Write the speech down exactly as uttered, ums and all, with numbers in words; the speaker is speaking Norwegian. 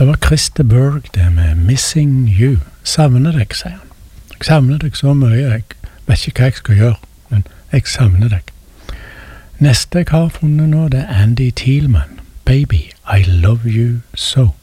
Det var Christer Berg, det med Missing You. Savner deg, sier han. Jeg savner deg så mye, jeg vet ikke hva jeg skal gjøre, men jeg savner deg. Neste jeg har funnet nå, det er Andy Thielman. Baby, I love you so.